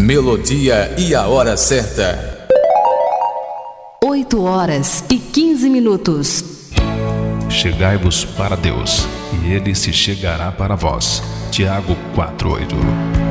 melodia e a hora certa. 8h15. Chegai-vos para Deus, e Ele se chegará para vós. Tiago 4:8.